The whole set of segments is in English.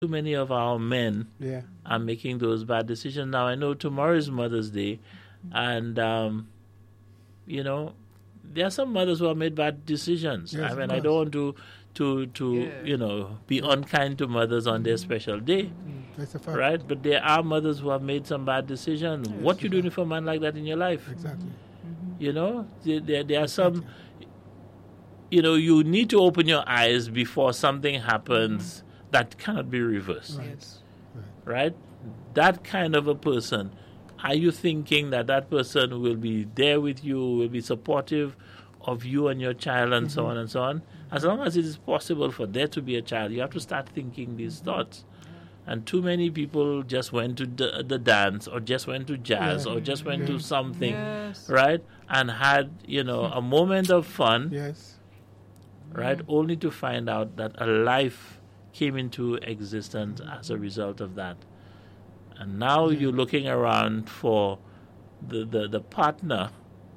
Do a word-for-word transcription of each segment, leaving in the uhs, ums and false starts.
too many of our men Yeah. are making those bad decisions. Now, I know tomorrow is Mother's Day, and, um, you know, there are some mothers who have made bad decisions. Yes, I of mean, I course. don't want to, to, to Yeah. you know, be unkind to mothers on their special day, That's a fact. right? But there are mothers who have made some bad decisions. What you doing for a man like that in your life? Exactly. You know, there, there, there are some, you know, you need to open your eyes before something happens that cannot be reversed, Yes. right? That kind of a person, are you thinking that that person will be there with you, will be supportive of you and your child, and so on and so on? As long as it is possible for there to be a child, you have to start thinking these thoughts. And too many people just went to the, the dance, or just went to jazz, Yeah. or just went to something, Yes. right? And had, you know, a moment of fun, Yes. right? Only to find out that a life came into existence as a result of that. And now you're looking around for the, the, the partner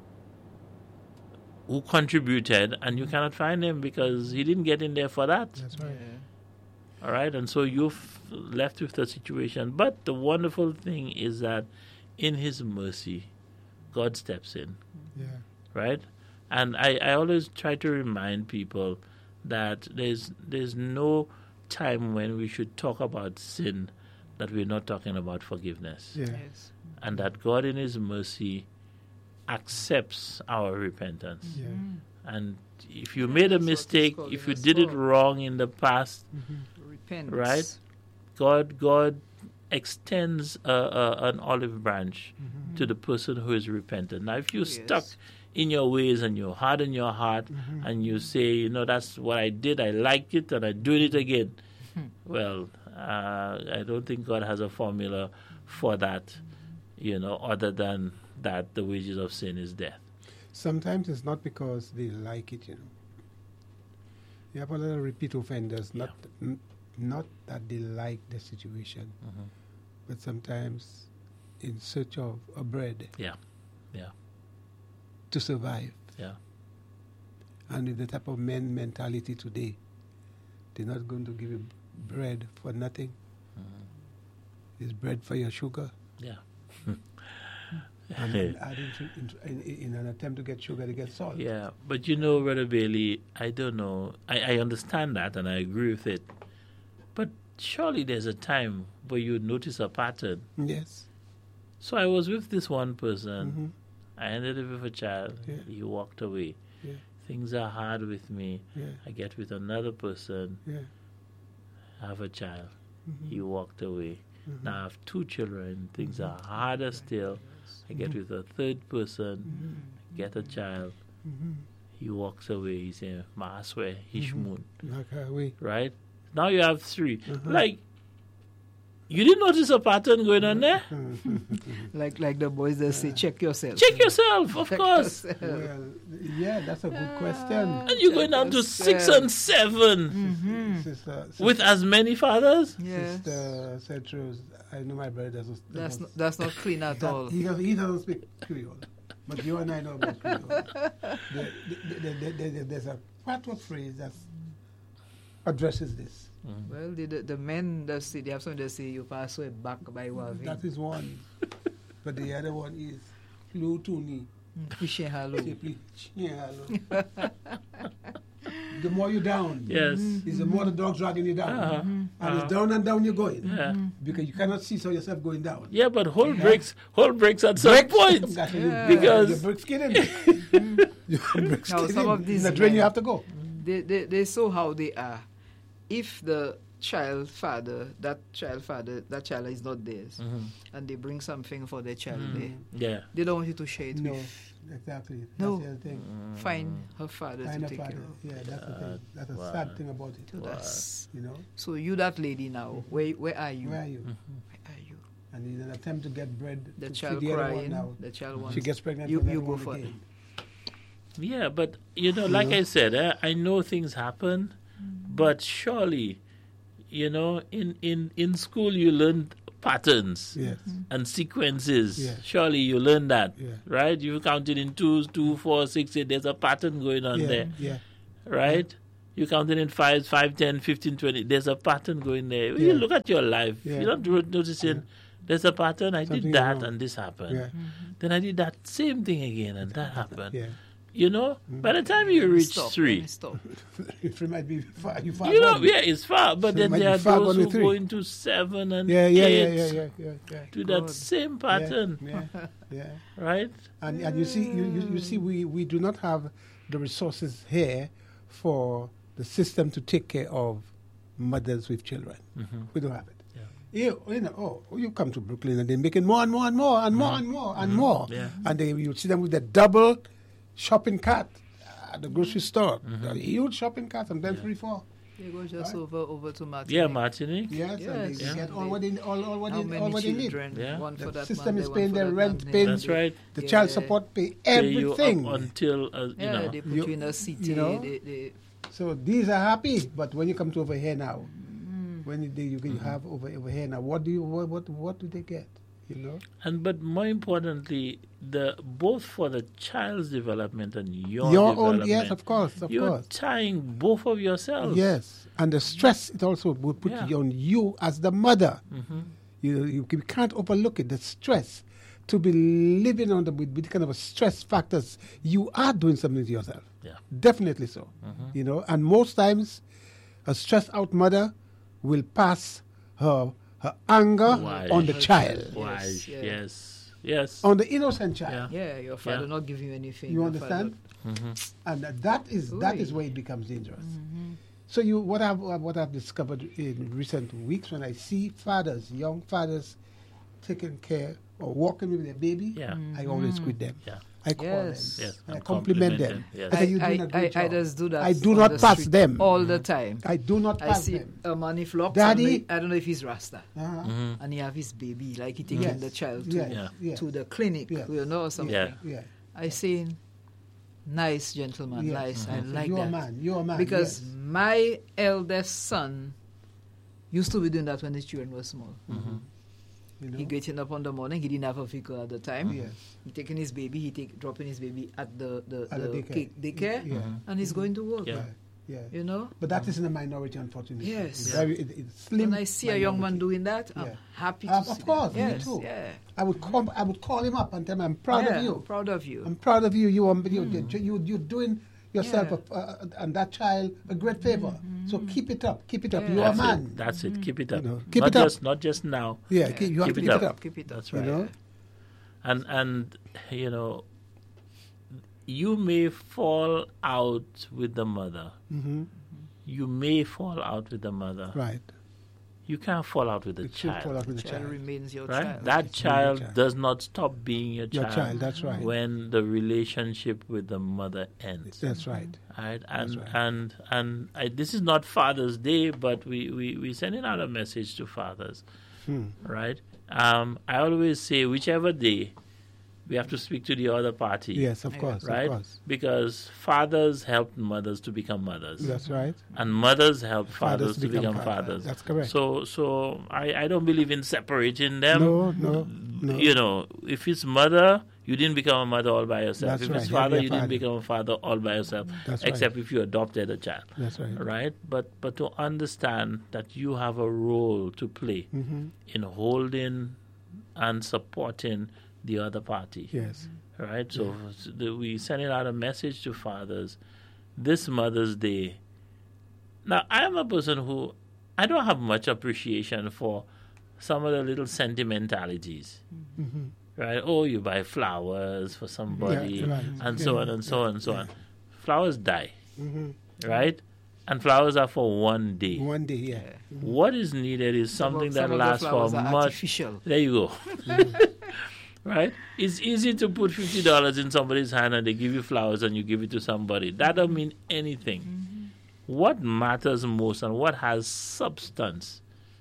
who contributed, and you cannot find him because he didn't get in there for that. That's right. All right, and so you're f- left with the situation. But the wonderful thing is that in His mercy, God steps in, Yeah. right? And I, I always try to remind people that there's there's no time when we should talk about sin that we're not talking about forgiveness, Yeah. Yes. and that God in His mercy accepts our repentance. Yeah. And if you made a That's what He's mistake, calling if you us did it for. wrong in the past, Repent. right? God, God extends a, a, an olive branch to the person who is repentant. Now, if you're Yes. stuck in your ways and you harden your heart and you say, you know, that's what I did, I liked it, and I'm doing it again, well, uh, I don't think God has a formula for that, you know, other than that the wages of sin is death. Sometimes it's not because they like it, you know. You have a lot of repeat offenders, not n- not that they like the situation, Mhm. but sometimes in search of a bread Yeah, yeah, to survive. yeah. And with the type of men mentality today, they're not going to give you bread for nothing. It's bread for your sugar. Yeah. And then adding to, into, in, in an attempt to get sugar, they get salt. Yeah, but you know, Brother Bailey, I don't know. I, I understand that and I agree with it. But surely there's a time where you notice a pattern. Yes. So I was with this one person. Mhm. I ended up with a child. Yeah. He walked away. Yeah. Things are hard with me. Yeah. I get with another person. Yeah. I have a child. Mhm. He walked away. Mhm. Now I have two children. Things are harder still. I get with a third person. Get a child. Mhm. He walks away. He says, "Ma, I swear, Hishmoon." Like, uh, we, Right? Now you have three. Mhm. Like, you didn't notice a pattern going on there? Like like the boys that say, check yourself. Check yourself, of Check course. yourself. well, yeah, that's a good question. And you're going down to six and seven Sister, with as many fathers? Yes. Sister said true. I know my brother doesn't. That's doesn't- not, that's not clean at that- all. He doesn't, he doesn't speak Creole. But you and I know about Creole. there, there, there, there, there- there's a patois phrase that addresses this. Well, the, the, the men that say, they have something that say, you pass away back by Wavin. That is one. But the other one is Flu Tuni. Fishing hollow. Simply, yeah, hello. The more you're down, Yes. is the more the dog's dragging you down. Uh-huh. And Uh-huh. it's down and down you're going. Yeah. Because you cannot see so yourself going down. Yeah, but hold breaks, hold breaks at some point. That's what Yeah. you- Because- you're brick skidding. You're brick Now, some skidding. of these In the drain men- you have to go. They, they, they saw how they are. If the child father, that child father, that child is not theirs, Mhm. and they bring something for their child Mm. there, Yeah. they don't want you to share it No, with. exactly. No. That's the other thing. Find her father Find to a take father. care of. Yeah, that's the thing. That's a wow. sad thing about it. So, that's, You know, so you, that lady now, where, where are you? where are you? Where are you? And in an attempt to get bread, The to feed child the other one crying, now, the child wants. she gets pregnant. You, with you another go one for again. it. Yeah, but, you know, like I said, eh, I know things happen, but surely, you know, in, in, in school you learn patterns Yes. and sequences. Yeah. Surely you learn that, Yeah. right? You counted in twos, two, four, six, eight. There's a pattern going on Yeah. there, Yeah. right? You counting in five, five, ten, fifteen, twenty. There's a pattern going there. When Yeah. you look at your life, Yeah. you're not ro- noticing there's a pattern. I Something did is that wrong. and this happened. Yeah. Then I did that same thing again and that happened. Yeah. You know, by the time you Let me reach stop, let three, me stop. It might be far, you far you know, gone. yeah, it's far. But So it then might there be are far those gone who with three. go into seven and Yeah, yeah, yeah, eight yeah, yeah, yeah, yeah. to that Good. same pattern, Yeah, yeah. right? And and you see, you, you, you see, we, we do not have the resources here for the system to take care of mothers with children. We don't have it. You, you know, oh, you come to Brooklyn and they're making more and more and more and more and more and more. Yeah. And they, you see them with the double shopping cart at the grocery store. The huge shopping cart, sometimes three, four. They go just over over to Martinique. Yeah, Martinique. Yes, and they, Yes. they Yeah. get all what they, all, all what How they, many all what they need. children? Yeah. One for The that system man, is they paying one for their that rent, man, paying That's right. the Yeah. child support, pay Pay you everything. up until uh, you Yeah, know. they put You- you in a city. you know? They, they, So these are happy, but when you come to over here now, Mm. when you, you, you have over over here now, what do you what what, what do they get? You know, And but more importantly, the both for the child's development and your, your development, own yes, of course, of you're course, tying both of yourselves. yes, and the stress it also will put Yeah. on you as the mother. hmm You you c- can't overlook it. The stress to be living on the with, with kind of a stress factors. You are doing something to yourself. Yeah. Definitely so. Mhm. You know, and most times, a stressed out mother will pass her her anger Why? on the Her child, child. Why? Yes, yeah. Yes. Yes. on the innocent child. Yeah. yeah, your father Yeah. not giving you anything. You your understand? hmm And that- that is that is Ooh. where it becomes dangerous. Mm-hmm. So you what I've what I've discovered in recent weeks when I see fathers, young fathers, taking care or walking with their baby, Yeah. I always greet them. Yeah. I call Yes. them. Yes. I And compliment compliment them. them, yes. I say, I, "You're doing I, a great I, I job." just do that. I do on not the pass street them. all the time. I do not I pass see them. a man he flocks. Daddy. and I don't know if he's Rasta, Uh-huh. Mhm. and he have his baby, like he taking Yes. the child to, Yes. Yeah. Yes. to the clinic, Yes. you know, or something. Yeah. Yeah. I say, nice gentleman, Yes. nice. I So like you're that a man. You're a man. because yes. my eldest son used to be doing that when his children were small. Mhm. You know? He getting up on the morning. He didn't have a vehicle at the time. Yes. He taking his baby. He take dropping his baby at the the, At the the daycare. ki- daycare, Yeah. and he's going to work. Yeah. Yeah. Yeah. You know. But that is in a minority, unfortunately. Yes. It's Yeah. very, it, it's slim. When I see a young man minority. doing that, I'm Yeah. happy Uh, to of see course, that. me Yes, too. yeah. I would call. I would call him up and tell him, "I'm proud Yeah, of you. I'm proud of you. I'm proud of you. You are you you you you're doing yourself Yeah. a, uh, and that child a great favor. So keep it up. Keep it up. Yeah. You're a That's man. it. That's it. Keep it up. You know, keep not it up. just not just now. Yeah. keep- You have Keep to it keep up. it up. Keep it up. That's You right. know. And and you know, you may fall out with the mother. hmm You may fall out with the mother. Right. You can't fall out with the It should fall child. out with the Child child. remains your Right? child. That It's really child child. does not stop being your Your child, child. That's right. when the relationship with the mother ends. That's right. Right? And right. and and I, this is not Father's Day, but we we we sending out a message to fathers. Hmm. Right? Um, I always say whichever day we have to speak to the other party. Yes, of Yeah. course. Right? Of course. Because fathers help mothers to become mothers. That's right. And mothers help fathers, Fathers to become, become fathers. fathers. That's correct. So so I, I don't believe in separating them. No, no, no. You know, if it's mother, you didn't become a mother all by yourself. That's if right. it's You have father, your you didn't father. become a father all by yourself. That's right. except if you adopted a child. That's right. Right? But but to understand that you have a role to play hmm in holding and supporting the other party. Yes. Right? So s- the, we sending out a message to fathers this Mother's Day. Now, I am a person who I don't have much appreciation for some of the little sentimentalities. hmm Right? Oh, you buy flowers for somebody, Yeah, right. and so Yeah, on and so on and so yeah. on. Flowers die, hmm right? And flowers are for one day. One day, yeah. What is needed is Some of- something some that of the lasts for flowers are much. artificial. There you go. Right? It's easy to put fifty dollars in somebody's hand and they give you flowers and you give it to somebody. That don't mean anything. What matters most and what has substance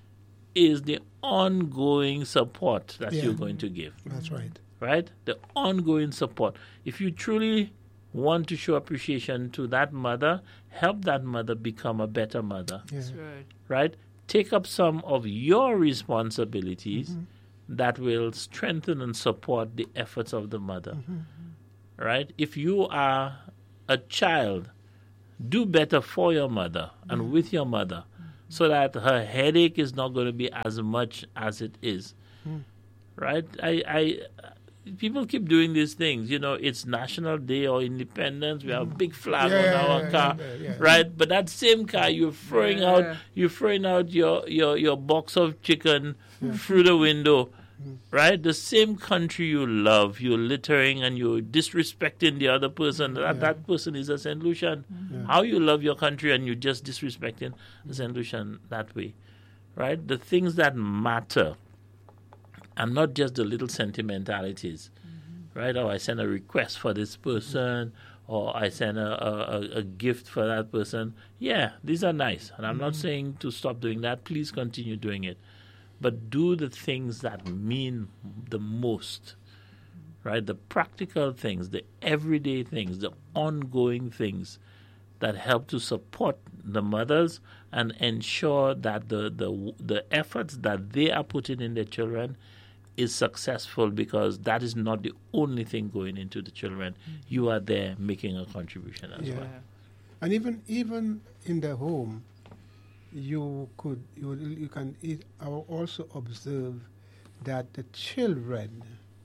is the ongoing support that Yeah. you're going to give. That's right. Right? The ongoing support. If you truly want to show appreciation to that mother, help that mother become a better mother. Yeah. That's right. Right? Take up some of your responsibilities that will strengthen and support the efforts of the mother. Right? If you are a child, do better for your mother and with your mother, so that her headache is not going to be as much as it is. Mm. Right? I, I, people keep doing these things. You know, it's National Day or Independence. We have a big flag yeah, on yeah, our yeah, car, yeah, yeah, yeah. right? But that same car, you're throwing yeah. out, you're throwing out your, your, your box of chicken yeah. through the window. Right? The same country you love, you're littering and you're disrespecting the other person. That, yeah. that person is a Saint Lucian. Yeah. How you love your country and you're just disrespecting a Saint Lucian that way. Right? The things that matter and not just the little sentimentalities. Mm-hmm. Right? Or I send a request for this person, or I send a, a, a gift for that person. Yeah, these are nice. And I'm mm-hmm. not saying to stop doing that. Please continue doing it. But do the things that mean the most, right? The practical things, the everyday things, the ongoing things that help to support the mothers and ensure that the, the, the efforts that they are putting in their children is successful, because that is not the only thing going into the children. You are there making a contribution as yeah. well. And even even in the home, you could you you can it, also observe that the children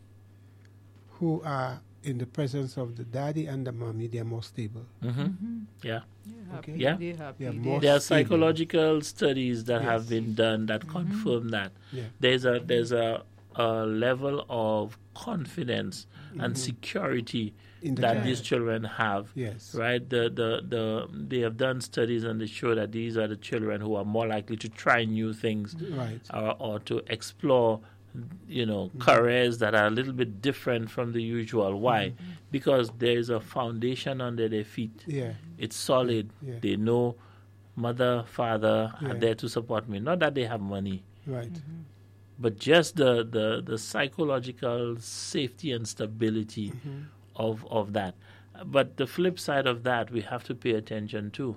who are in the presence of the daddy and the mommy, they are more stable. Mm-hmm. Mm-hmm. Yeah. Yeah. Okay. Yeah. They happy. Yeah, They more There are stable. psychological studies that Yes. have been done that Mm-hmm. confirm that. Yeah. There's a there's a, a level of confidence Mm-hmm. and security In the that child. these children have. Yes. Right? The, the the they have done studies and they show that these are the children who are more likely to try new things, Right. or, or to explore, you know, mm-hmm. careers that are a little bit different from the usual. Why? Mm-hmm. Because there is a foundation under their feet. Yeah. It's solid. Yeah. They know mother, father Yeah. are there to support me. Not that they have money, Right. Mm-hmm. but just the, the, the psychological safety and stability Mm-hmm. of, of that. But the flip side of that, we have to pay attention to.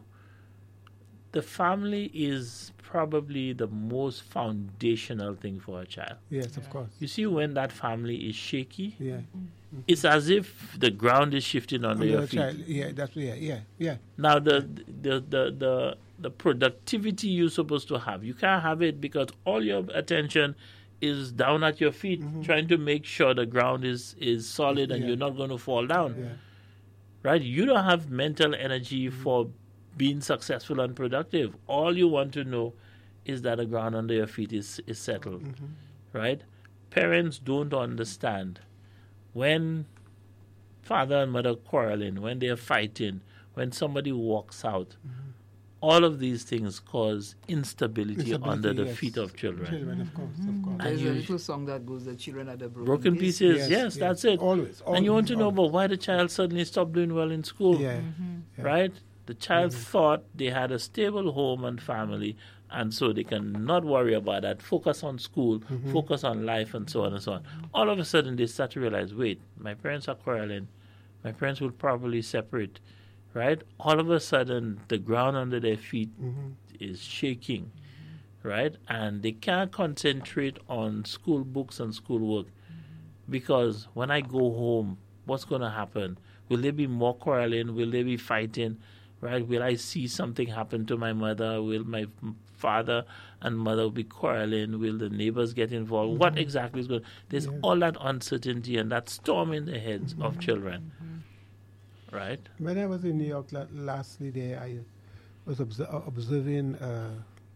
The family is probably the most foundational thing for a child. Yes, of course. You see, when that family is shaky, Yeah. it's as if the ground is shifting under Under your the feet. child. Yeah, that's yeah, yeah, yeah. Now, the, the, the, the, the productivity you're supposed to have, you can't have it because all your attention is down at your feet, Mm-hmm. trying to make sure the ground is, is solid and Yeah. you're not going to fall down. Yeah. Right? You don't have mental energy Mm-hmm. for being successful and productive. All you want to know is that the ground under your feet is, is settled. Mm-hmm. Right? Parents don't understand when father and mother quarreling, when they're fighting, when somebody walks out, Mm-hmm. all of these things cause instability, Instability, under the yes. feet of children. Children, of course, of course. There's And a you- little song that goes, "The children are the broken, Broken pieces, yes, Yes, yes. that's it. Always, and you want to always, know always. about why the child suddenly stopped doing well in school, Yeah. Yeah. right? The child thought they had a stable home and family, and so they can not worry about that, focus on school, Mm-hmm. focus on life, and so on and so on. All of a sudden, they start to realize, wait, my parents are quarreling. My parents will probably separate, right? All of a sudden, the ground under their feet Mm-hmm. is shaking, right? And they can't concentrate on school books and schoolwork because when I go home, what's going to happen? Will there be more quarreling? Will they be fighting? Right? Will I see something happen to my mother? Will my father and mother be quarreling? Will the neighbors get involved? What exactly is going? There's Yeah. all that uncertainty and that storm in the heads of children, right? When I was in New York la- lastly there, I was obs- uh, observing uh,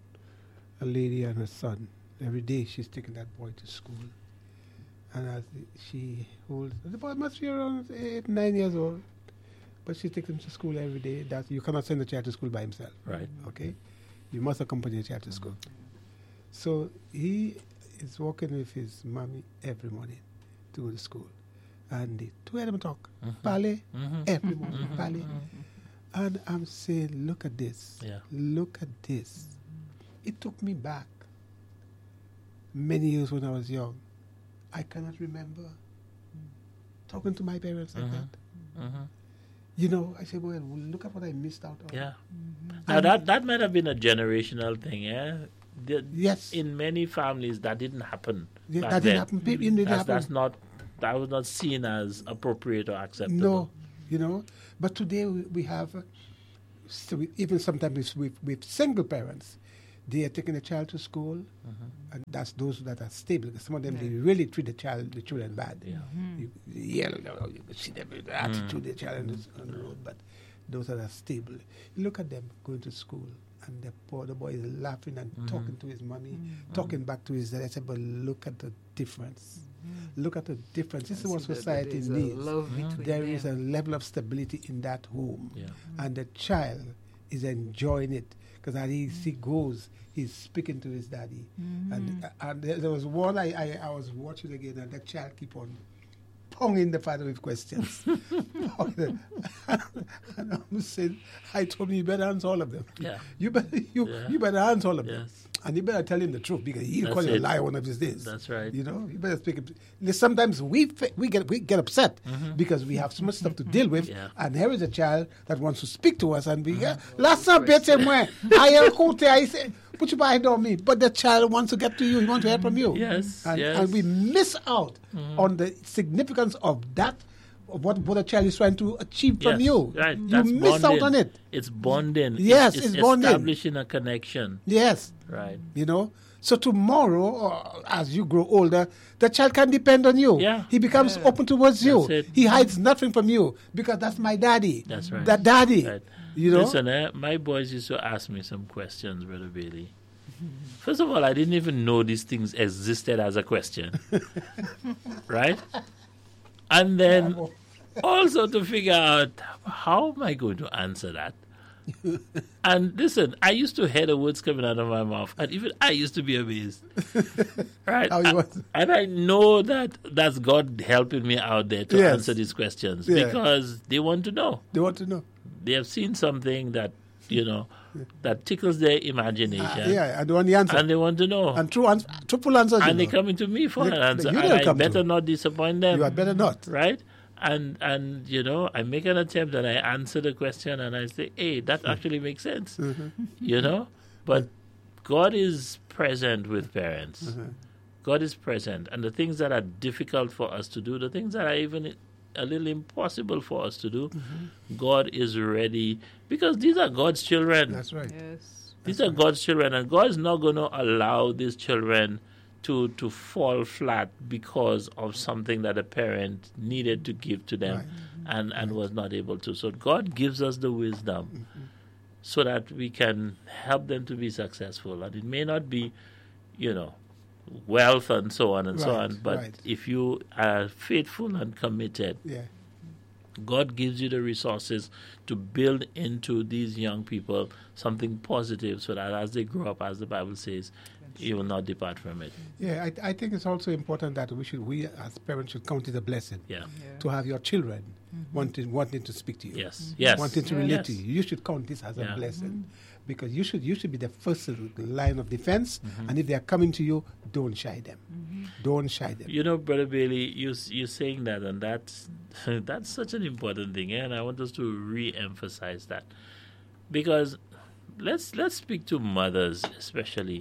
a lady and her son. Every day she's taking that boy to school. And as she holds, the boy must be around eight, nine years old. But she takes him to school every day. That you cannot send the child to school by himself. Right. Okay? You must accompany the child to school. So he is walking with his mommy every morning to go to school. And the two of them talk. Ballet, Mm-hmm. every morning, ballet. And I'm saying, look at this. Yeah. Look at this. It took me back many years when I was young. I cannot remember talking to my parents like that. Mm-hmm. You know, I said, well, look at what I missed out on. Yeah. Now that that might have been a generational thing, yeah. The- Yes. In many families, that didn't happen. Yeah, back that then. didn't happen. It didn't That's, happen. that's not. That was not seen as appropriate or acceptable. No, you know. But today we, we have, uh, so we, even sometimes with, with, with single parents, they are taking a child to school, Mhm. and that's those that are stable. Because some of them, Yeah. they really treat the child, the children bad. Yeah. You, you yell, you can see them, the attitude the child on the, on the road. But those that are stable, you look at them going to school, and the poor the boy is laughing and Mhm. talking to his mommy, talking back to his dad. I said, but look at the difference. Look at the difference. This is what See that society there is a needs. love Mhm. between There is a them. level of stability in that home, Yeah. and the child is enjoying it because as he, he goes, he's speaking to his daddy. And, and there, there was one I, I, I was watching again, and that child keep on pounding the father with questions. And I'm saying, I told him, you better answer all of them. Yeah. You better you, Yeah. you better answer all of them. Yes. And you better tell him the truth because he'll That's call you a it. liar one of these days. That's right. You know, you better speak. it. Sometimes we fa- we get we get upset because we have so much stuff to deal with, Yeah. and here is a child that wants to speak to us, and we get last time better moi. I am cool. I say put your behind on me, but the child wants to get to you. He wants to hear from you. Yes, and, yes. and we miss out on the significance of that. Of what, what a child is trying to achieve from Yes, you. right. You That's miss bonding. out on it. It's bonding. Yes, it's, it's it's bonding. establishing a connection. Yes. Right. You know, so tomorrow, or as you grow older, the child can depend on you. Yeah. He becomes open towards you. That's it. He hides nothing from you because that's my daddy. That's right. That daddy. Right. You know. Listen, eh, my boys used to ask me some questions, Brother Bailey. First of all, I didn't even know these things existed as a question. Right? And then also to figure out how am I going to answer that? And listen, I used to hear the words coming out of my mouth, and even I used to be amazed. Right? How you and, was- and I know that that's God helping me out there to Yes. answer these questions Yeah. because they want to know. They want to know. They have seen something that, you know, that tickles their imagination. Uh, yeah, and they want the answer. And they want to know. And true answer, truthful answers. And you they're know. coming to me for They- an answer. you And don't I come better to. not disappoint them. You had better not. Right? And, and you know, I make an attempt and I answer the question and I say, hey, that actually makes sense. Mm-hmm. You know? But God is present with parents. Mm-hmm. God is present. And the things that are difficult for us to do, the things that are even a little impossible for us to do, Mm-hmm. God is ready. Because these are God's children. That's right. Yes. These are God's children, and God is not going to allow these children to to fall flat because of something that a parent needed to give to them Right. and, and was not able to. So God gives us the wisdom Mm-hmm. so that we can help them to be successful. And it may not be, you know, wealth and so on and so Right, on, but right. if you are faithful and committed, Yeah. God gives you the resources to build into these young people something positive so that as they grow up, as the Bible says, you will not depart from it. Yeah, I, I think it's also important that we should, we as parents should count it a blessing Yeah. Yeah. to have your children wanting wanting to speak to you. Yes. Yes. Wanting to Yes. relate Yes. to you. You should count this as Yeah. a blessing because you should you should be the first line of defense. Mm-hmm. And if they are coming to you, don't shy them. Don't shy them. You know, Brother Bailey, you you're saying that, and that's that's such an important thing, eh? And I want us to re-emphasize that because let's let's speak to mothers, especially.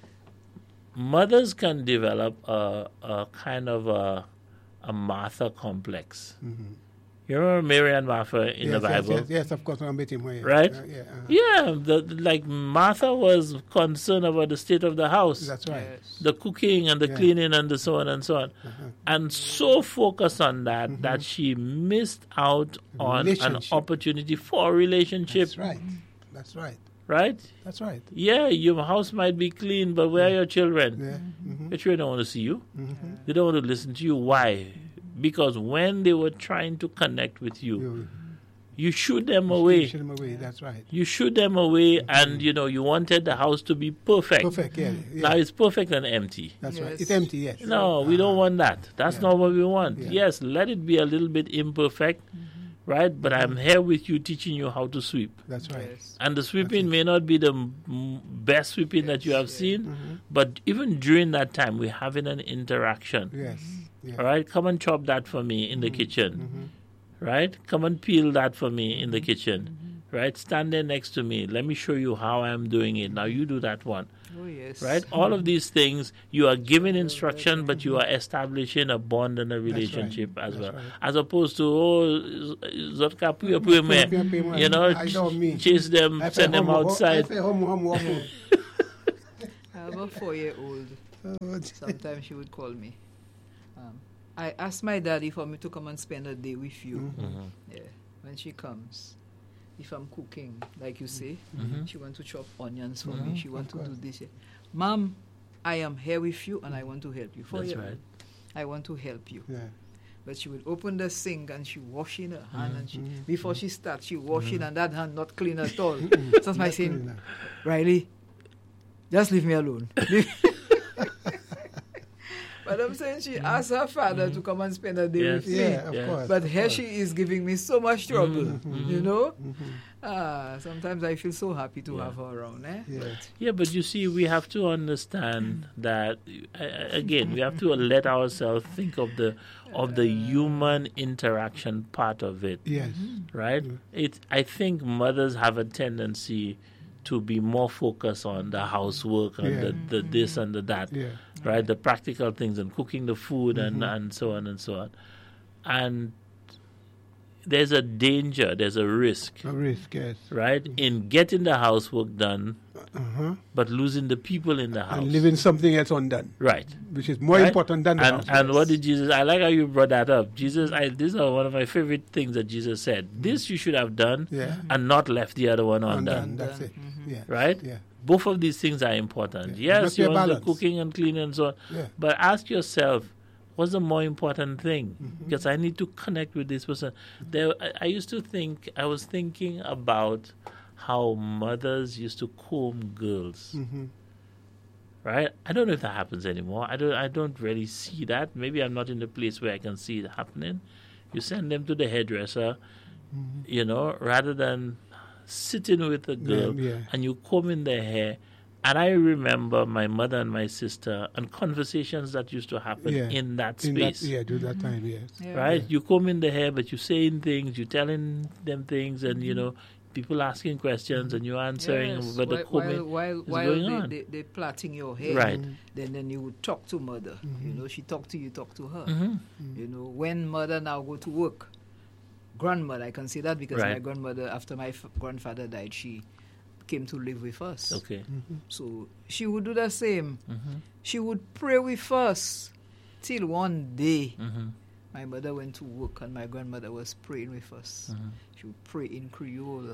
Mothers can develop a a kind of a a Martha complex. Mhm. You remember Mary and Martha in yes, the Bible? Yes, yes, yes, of course. I'm meeting him. Right? Uh, yeah, uh, Yeah, the, like Martha was concerned about the state of the house. that's right. Yes. The cooking and the Yeah. cleaning and the so on and so on, Uh-huh. and so focused on that that she missed out on an Relationship. opportunity for a relationship. That's right. That's right. Right? That's right. Yeah, your house might be clean, but where are your children? Yeah. Mm-hmm. Your children don't want to see you. Mm-hmm. They don't want to listen to you. Why? Because when they were trying to connect with you, You, you shooed them you away. shoot them away. That's right. You shoot them away, and you know you wanted the house to be perfect. Perfect. Yeah. yeah. Now it's perfect and empty. That's right. Yes. It's empty. Yes. No, we don't want that. That's Yeah. not what we want. Yeah. Yes, let it be a little bit imperfect, right? But I'm here with you, teaching you how to sweep. That's right. Yes. And the sweeping may not be the m- best sweeping that you have Yes, seen, Mm-hmm. but even during that time, we're having an interaction. Yes. Yeah. All right, come and chop that for me in the kitchen. Mm-hmm. Right? Come and peel that for me in the kitchen. Right? Stand there next to me. Let me show you how I'm doing it. Now you do that one. Oh, yes. Right? All of these things, you are giving instruction, but you are establishing a bond and a relationship as That's well. right. As opposed to, oh, zotka puyo puyo me, you know, I don't mean. ch- chase them, I say send them homo- outside. I say homo- homo- homo. I have a four-year-old. Oh, Sometimes she would call me. Um, I asked my daddy for me to come and spend a day with you. Mhm. Yeah, when she comes. If I'm cooking, like you say, Mhm. she want to chop onions for Mhm. me. She want Of to do course. this. Yeah. Mom, I am here with you and I want to help you. For That's you. right. I want to help you. Yeah. But she would open the sink and she washing her hand and she Mhm. before she starts she washing and that hand not clean at all. Mm-mm. So my That's saying, good enough. Riley, just leave me alone. But I'm saying she asked her father to come and spend a day Yes. with me. Yeah, of Yeah. course. But of here course. she is giving me so much trouble, Mhm. you know. Mhm. Ah, sometimes I feel so happy to Yeah. have her around, eh? Yeah. Yeah, but you see, we have to understand that uh, again. We have to let ourselves think of the of the human interaction part of it, Yes. right? It. I think mothers have a tendency to be more focused on the housework and Yeah. the, the this and the that, Yeah. right? The practical things and cooking the food and Mhm. and so on and so on, and there's a danger, there's a risk, A risk, yes. right, in getting the housework done Uh-huh. but losing the people in the house. And leaving something else undone, Right. which is more Right? important than the And house. and what did Jesus? I like how you brought that up. Jesus, I these are one of my favorite things that Jesus said. This you should have done, Yeah. and not left the other one Undone, undone. that's it. Mhm. Yeah. Right? Yeah. Both of these things are important. Yeah. Yes, Must you be a want the balance. cooking and cleaning and so on, Yeah. but ask yourself, what's the more important thing? Mhm. Because I need to connect with this person. There, I, I used to think. I was thinking about how mothers used to comb girls. Mm-hmm. Right? I don't know if that happens anymore. I don't I don't really see that. Maybe I'm not in the place where I can see it happening. You send them to the hairdresser, Mm-hmm. you know, rather than sitting with a girl Yeah, yeah. and you comb in their hair. And I remember my mother and my sister and conversations that used to happen Yeah. in that In that, space. yeah, do that time, yes. Yeah. Right? You comb in the hair, but you're saying things, you're telling them things, and, you know, people asking questions and you're answering, Yes, but the while, combing while, while, is while going they, on. They, they plaiting your hair, Right. then then you would talk to mother. Mm-hmm. You know, she talk to you, talk to her. hmm You know, when mother now go to work, grandmother, I can say that because my Right. grandmother, after my f- grandfather died, she came to live with us. Okay. Mm-hmm. So she would do the same. hmm She would pray with us till one day hmm my mother went to work and my grandmother was praying with us. hmm She would pray in Creole.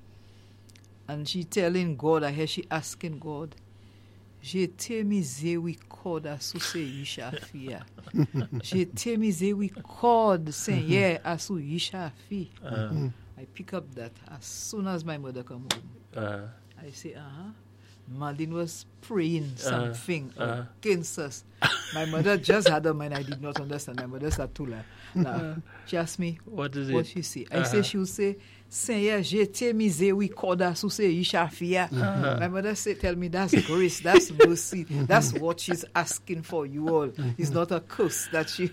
And she telling God, I hear she asking God, j'ai été miséricorde sous ces yishafia. J'ai été miséricorde, Seigneur, à sous yishafi. Uh, I pick up that as soon as my mother come home. uh, I say, uh-huh. Marlene was praying something uh. against us. My mother just had a mind I did not understand. My mother started to laugh. Now, she asked me, what is what it? she say? I Uh-huh. say, she will say, Seigneur, j'ai été miséricorde sous ces yishafia. Uh-huh. My mother say, tell me that's grace, that's mercy. That's what she's asking for you all. It's not a curse that she...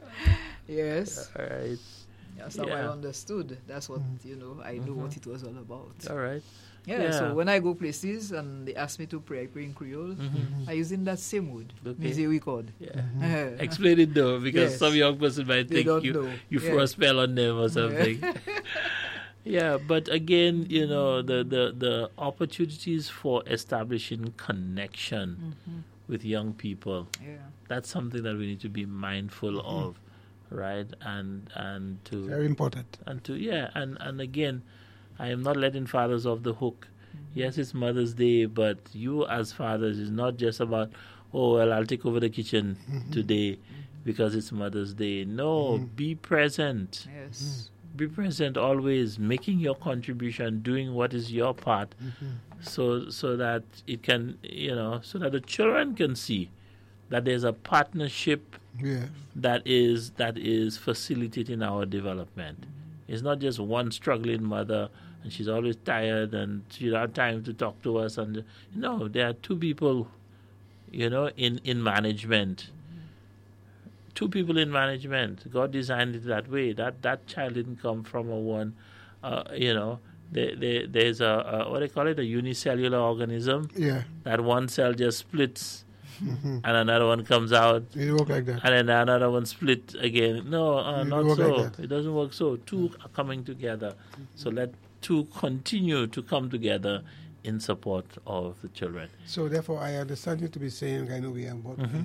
Yes. All right. That's how I Yeah. understood. That's what, you know, I knew what it was all about. All right. Yeah, Yeah. so when I go places and they ask me to pray, I pray in Creole. Mhm. I use in that same word, Okay. miséricorde. Yeah. Explain it though, because Yes. some young person might They think don't you know. you Yeah. throw a spell on them or something. Yeah, but again, you know, the, the, the opportunities for establishing connection Mhm. with young people, Yeah. that's something that we need to be mindful of, right? And and to Very important. and to yeah, and, and again, I am not letting fathers off the hook. Yes, it's Mother's Day, but you as fathers is not just about, oh well, I'll take over the kitchen today because it's Mother's Day. No, be present. Yes. Be present always, making your contribution, doing what is your part, so so that it can, you know, so that the children can see that there's a partnership Yeah. that is that is facilitating our development. It's not just one struggling mother and she's always tired and she don't have time to talk to us. And no, there are two people, you know, in, in management. Two people in management. God designed it that way. That that child didn't come from a one, uh, you know, there, there, there's a, a, what they call it, a unicellular organism. Yeah. That one cell just splits Mm-hmm. and another one comes out. It work like that. And then another one split again. No, uh, It not work so. like that. It doesn't work so. Two are coming together. So let two continue to come together in support of the children. So therefore, I understand you to be saying, I know we are both Mhm.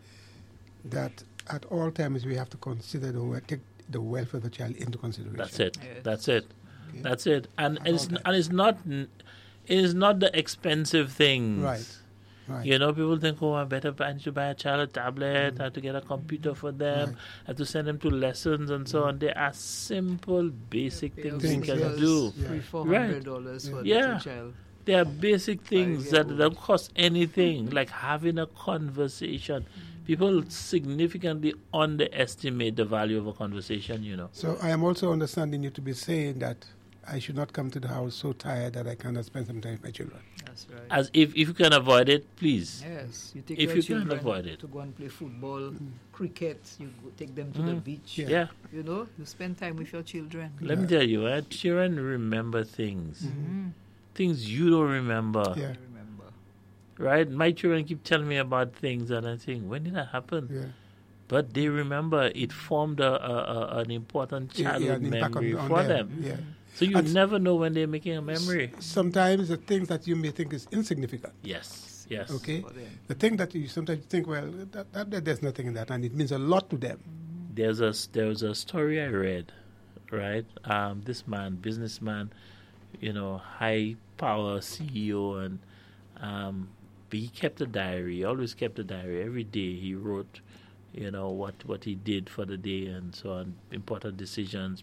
that at all times we have to consider the wel- take the welfare of the child into consideration. That's it. Yes. That's it. Okay. That's it. And At it's all times. and it's not it is not the expensive things. Right. Right. You know, people think, oh, I better buy, I need to buy a child a tablet, Mm. I have to get a computer for them, Right. I have to send them to lessons and so on. There are simple, basic Pay things off we Things, can yes. do. Yeah. Three, four Right. hundred dollars for Yeah. the child. There are basic things year that old. don't cost anything, like having a conversation. People significantly underestimate the value of a conversation, you know. So I am also understanding you to be saying that I should not come to the house so tired that I cannot spend some time with my children. That's right. As if, if you can avoid it, please. Yes, you take If your you can children avoid it. to go and play football, cricket. You go, take them to the Mm. beach. Yeah. Yeah. You know, you spend time with your children. Let me tell you, eh, children remember things. Mm. Things you don't remember. Yeah. I remember. Right? My children keep telling me about things and I think, when did that happen? Yeah. But they remember it formed a, a, a, an important Yeah, yeah, childhood an impact on- memory on for them. them. Yeah. So you And- never know when they're making a memory. Sometimes the things that you may think is insignificant. Yes, yes. Okay. For them. The thing that you sometimes think, well, that, that, that there's nothing in that, and it means a lot to them. There's a there was a story I read, right? Um, this man, businessman, you know, high power C E O, and um, he kept a diary. He always kept a diary. Every day he wrote, you know, what what he did for the day and so on, important decisions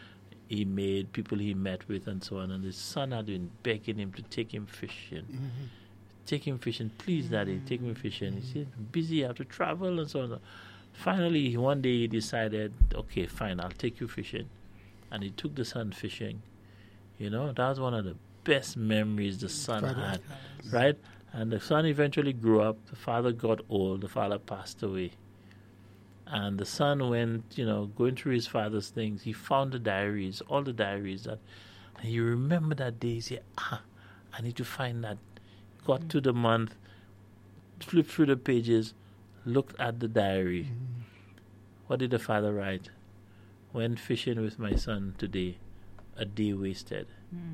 he made, people he met with, and so on. And his son had been begging him to take him fishing. Mm-hmm. Take him fishing, please, Daddy, take me fishing. He said, I'm busy, I have to travel, and so on. Finally, one day he decided, okay, fine, I'll take you fishing. And he took the son fishing. You know, that was one of the best memories the son Father. had, right? And the son eventually grew up. The father got old. The father passed away. And the son went, you know, going through his father's things. He found the diaries, all the diaries that, and he remembered that day. He said, ah, I need to find that. Got to the month, flipped through the pages, looked at the diary. What did the father write? Went fishing with my son today. A day wasted.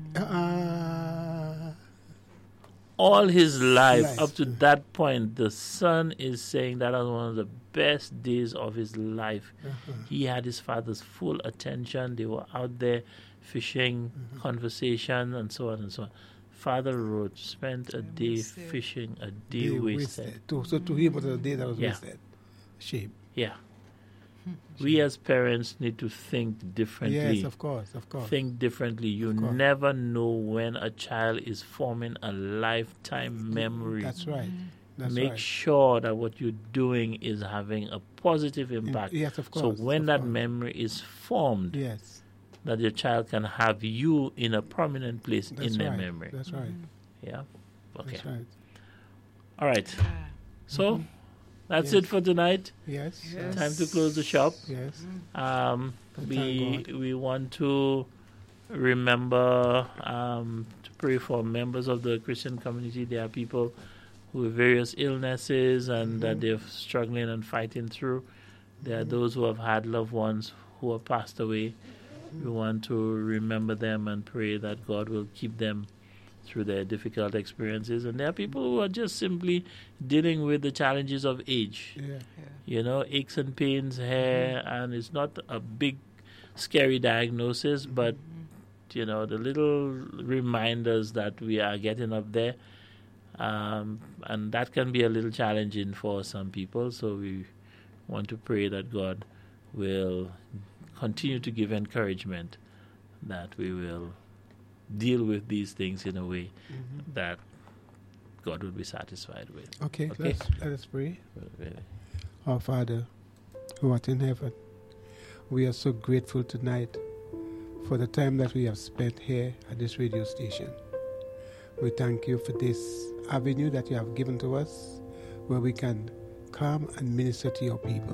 Uh, All his life, Life. up to that point, the son is saying that was one of the best days of his life. uh-huh. He had his father's full attention. They were out there fishing, conversation, and so on and so on. Father wrote, spent a day wasted. fishing, a day, Day wasted. To, so to him, it was a day that was Yeah. wasted. Shame. Yeah. We as parents need to think differently. Yes, of course, of course. Think differently. You course. never know when a child is forming a lifetime memory. That's right. That's Make right. sure that what you're doing is having a positive impact. Yes, of So course. when of that course. memory is formed, Yes, that your child can have you in a prominent place that's in their right. memory. That's right. Yeah. Okay. That's right. All right. Ah, So that's Yes. it for tonight. Yes. Yes. Time to close the shop. Yes. Um, Thank we God. we want to remember um, to pray for members of the Christian community. There are people who have various illnesses and that Mhm. they're struggling and fighting through. There are those who have had loved ones who have passed away. We want to remember them and pray that God will keep them through their difficult experiences. And there are people who are just simply dealing with the challenges of age. Yeah. yeah. You know, aches and pains, hair, and it's not a big, scary diagnosis, but, you know, the little reminders that we are getting up there. Um, and that can be a little challenging for some people. So we want to pray that God will continue to give encouragement, that we will deal with these things in a way Mhm. that God will be satisfied with. Okay, Okay. Let's, let us pray. Our Father, who art in heaven, we are so grateful tonight for the time that we have spent here at this radio station. We thank you for this avenue that you have given to us where we can come and minister to your people.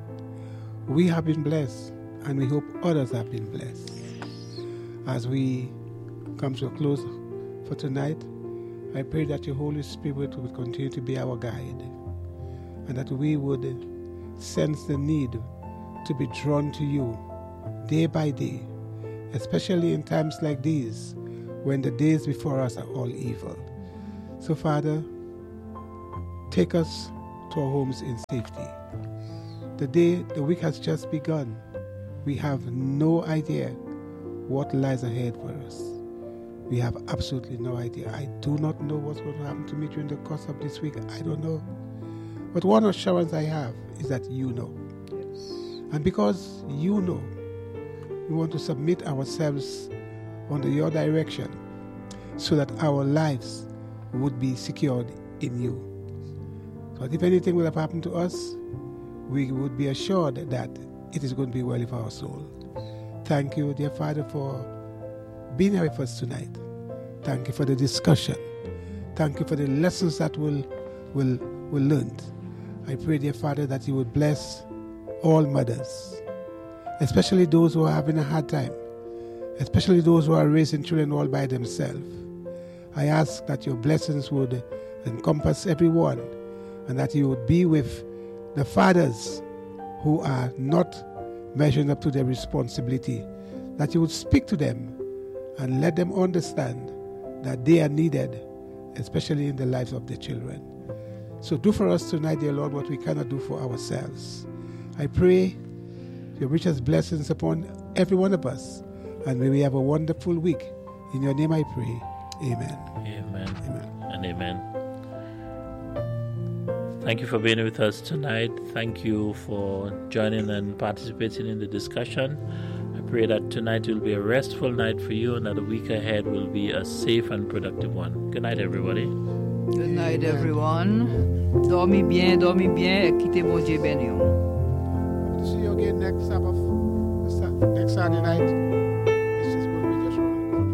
We have been blessed, and we hope others have been blessed as we comes to a close for tonight, I pray that your Holy Spirit will continue to be our guide, and that we would sense the need to be drawn to you day by day, especially in times like these when the days before us are all evil. So, Father, take us to our homes in safety. The day, the week has just begun. We have no idea what lies ahead for us. We have absolutely no idea. I do not know what's going to happen to me during the course of this week. I don't know. But one assurance I have is that you know. Yes. And because you know, we want to submit ourselves under your direction so that our lives would be secured in you. But if anything would have happened to us, we would be assured that it is going to be well with our soul. Thank you, dear Father, for being here with us tonight. Thank you for the discussion. Thank you for the lessons that we'll, we'll, we'll learn. I pray, dear Father, that you would bless all mothers, especially those who are having a hard time, especially those who are raising children all by themselves. I ask that your blessings would encompass everyone, and that you would be with the fathers who are not measuring up to their responsibility, that you would speak to them and let them understand that they are needed, especially in the lives of their children. So do for us tonight, dear Lord, what we cannot do for ourselves. I pray your richest blessings upon every one of us, and may we have a wonderful week. In your name I pray. Amen. Amen. Amen. And amen. Thank you for being with us tonight. Thank you for joining and participating in the discussion. I pray that tonight will be a restful night for you and that the week ahead will be a safe and productive one. Good night, everybody. Good night, everyone. Dormez bien, dormez bien, et quittez mon Dieu béni. See you again next Sabbath, next Saturday night.